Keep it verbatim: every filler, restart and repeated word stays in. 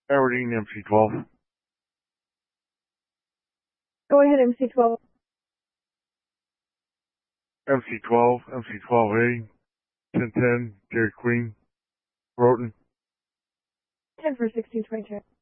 Aberdeen M C twelve. Go ahead, M C twelve. M C twelve, M C twelve A, ten ten, Dairy Queen, Broughton. ten for sixteen twenty-two.